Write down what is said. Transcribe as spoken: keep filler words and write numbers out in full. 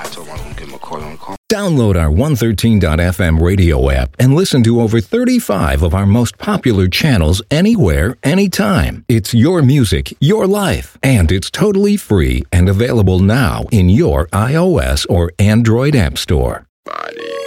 told him I was going to give him a call on the call. Download our one thirteen dot f m radio app and listen to over thirty-five of our most popular channels anywhere, anytime. It's your music, your life, and it's totally free and available now in your iOS or Android app store. Body.